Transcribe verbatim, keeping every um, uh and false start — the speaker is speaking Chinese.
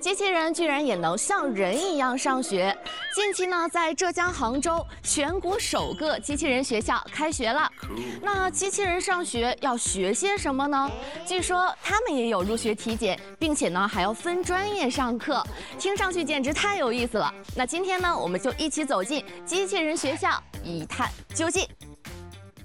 机器人居然也能像人一样上学。近期呢，在浙江杭州，全国首个机器人学校开学了。那机器人上学要学些什么呢？据说他们也有入学体检，并且呢还要分专业上课，听上去简直太有意思了。那今天呢，我们就一起走进机器人学校，一探究竟。